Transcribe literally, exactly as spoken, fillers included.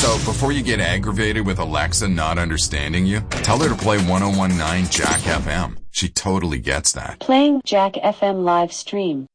So before you get aggravated with Alexa not understanding you, tell her to play one oh one point nine Jack F M. She totally gets that. Playing Jack F M live stream.